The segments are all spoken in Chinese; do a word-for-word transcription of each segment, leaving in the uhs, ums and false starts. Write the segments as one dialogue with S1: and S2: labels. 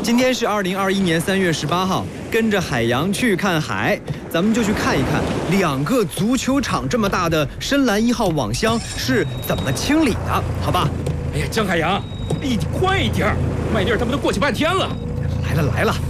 S1: 今天是二零二一年三月十八号，跟着海洋去看海，咱们就去看一看两个足球场这么大的深蓝一号网箱是怎么清理的，好吧？
S2: 哎呀，江海洋，哎，你快一点，麦粒儿他们都过去半天了。
S1: 来了来了，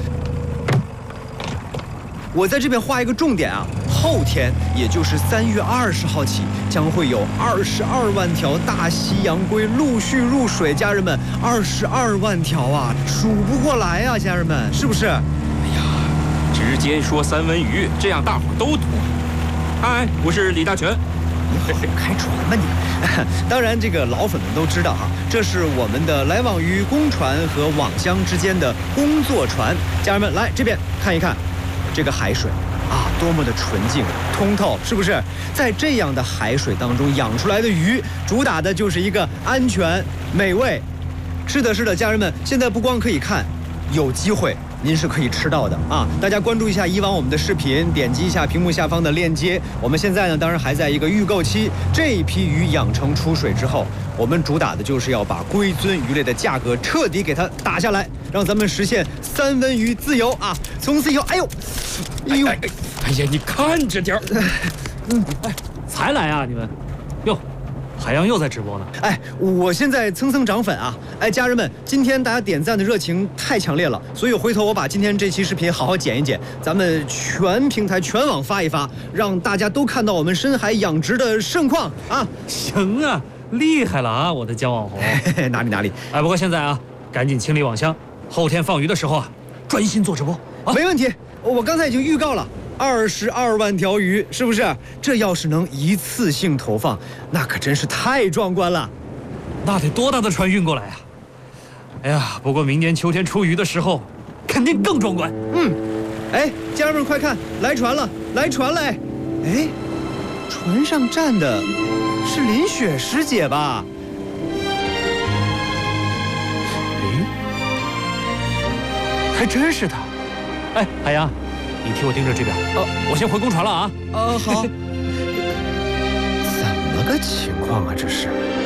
S1: 我在这边画一个重点啊，后天也就是三月二十号起，将会有二十二万条大西洋龟陆续入水，家人们，二十二万条啊，数不过来啊，家人们，是不是？
S2: 哎呀，直接说三文鱼，这样大伙都懂。嗨，我是李大全。
S1: 你好好开船吧你！当然，这个老粉们都知道哈，这是我们的来往于公船和网箱之间的工作船。家人们，来这边看一看，这个海水啊，多么的纯净通透，是不是？在这样的海水当中养出来的鱼，主打的就是一个安全美味。是的，是的，家人们，现在不光可以看，有机会您是可以吃到的啊！大家关注一下以往我们的视频，点击一下屏幕下方的链接。我们现在呢，当然还在一个预购期。这一批鱼养成出水之后，我们主打的就是要把龟尊鱼类的价格彻底给它打下来，让咱们实现三文鱼自由啊！从此以后，哎呦，
S2: 哎呦，哎哎哎呀，你看着点儿。
S3: 嗯，哎，才来啊你们？哟。海洋又在直播呢。
S1: 哎，我现在蹭蹭涨粉啊！哎，家人们，今天大家点赞的热情太强烈了，所以回头我把今天这期视频好好剪一剪，咱们全平台全网发一发，让大家都看到我们深海养殖的盛况啊！
S3: 行啊，厉害了啊，我的姜网红。
S1: 嘿嘿哪里哪里？
S3: 哎，不过现在啊，赶紧清理网箱，后天放鱼的时候啊，专心做直播啊。
S1: 没问题，我刚才已经预告了。二十二万条鱼，是不是？这要是能一次性投放，那可真是太壮观了。
S3: 那得多大的船运过来啊！哎呀，不过明年秋天出鱼的时候，肯定更壮观。
S1: 嗯，哎，家人们快看，来船了，来船了！哎，船上站的是林雪师姐吧？
S3: 哎，还真是她。哎，海洋。你替我盯着这边，呃，我先回公船了啊。
S1: 呃，好。怎么个情况啊？这是？